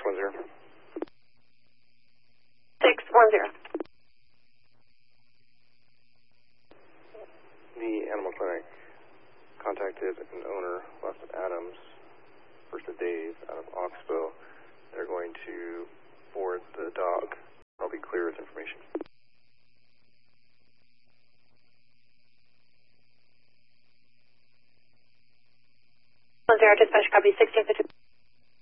610. 610. The animal clinic contacted an owner, last of Adams, first of Dave, out of Oxbow. They're going to board the dog. I'll be clear with information. 10, dispatch copy 1652.